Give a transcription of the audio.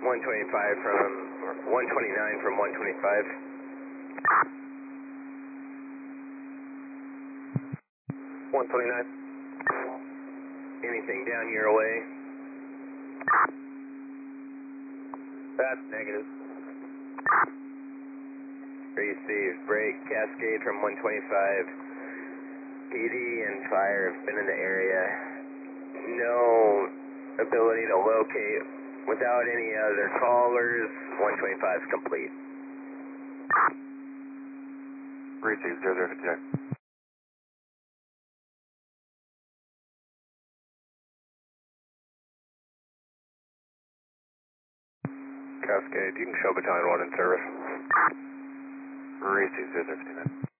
125 from, or 129 from 125. 129. Anything down your way? That's negative. Received. Break, Cascade from 125. PD and fire have been in the area. No ability to locate without any other callers. 125 is complete. Received, 0059. Cascade, you can show battalion 1 in service. Received, 0059.